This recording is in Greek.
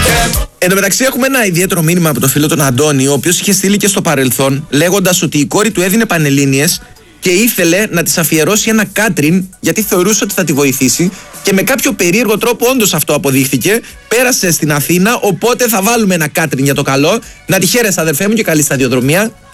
Εν τω μεταξύ, έχουμε ένα ιδιαίτερο μήνυμα από τον φίλο τον Αντώνη, ο οποίος είχε στείλει και στο παρελθόν, λέγοντας ότι η κόρη του έδινε πανελλήνιες και ήθελε να της αφιερώσει ένα Κάτριν, γιατί θεωρούσε ότι θα τη βοηθήσει. Και με κάποιο περίεργο τρόπο, όντως αυτό αποδείχθηκε. Πέρασε στην Αθήνα, οπότε θα βάλουμε ένα Κάτριν για το καλό. Να τη χαίρεσαι, αδερφέ μου, και καλή σταδιοδρομία.